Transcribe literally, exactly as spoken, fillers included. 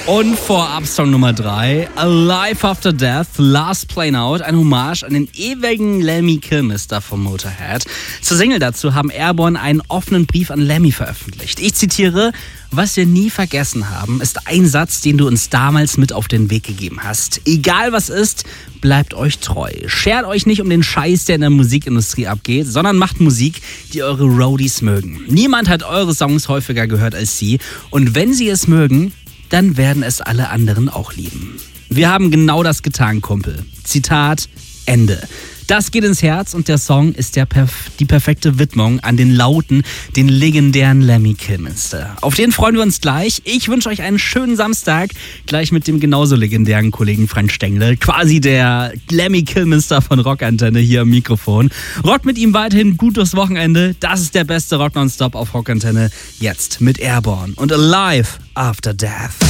Und vorab Song Nummer drei, Alive After Death, Last Plane Out, ein Hommage an den ewigen Lemmy Kilmister von Motorhead. Zur Single dazu haben Airborne einen offenen Brief an Lemmy veröffentlicht. Ich zitiere: Was wir nie vergessen haben, ist ein Satz, den du uns damals mit auf den Weg gegeben hast. Egal was ist, bleibt euch treu. Schert euch nicht um den Scheiß, der in der Musikindustrie abgeht, sondern macht Musik, die eure Roadies mögen. Niemand hat eure Songs häufiger gehört als sie. Und wenn sie es mögen, dann werden es alle anderen auch lieben. Wir haben genau das getan, Kumpel. Zitat, Ende. Das geht ins Herz und der Song ist der perf- die perfekte Widmung an den lauten, den legendären Lemmy Kilmister. Auf den freuen wir uns gleich. Ich wünsche euch einen schönen Samstag, gleich mit dem genauso legendären Kollegen Frank Stengel, quasi der Lemmy Kilmister von Rockantenne hier am Mikrofon. Rock mit ihm weiterhin gut durchs Wochenende. Das ist der beste Rock Nonstop auf Rockantenne. Jetzt mit Airborne und Alive After Death.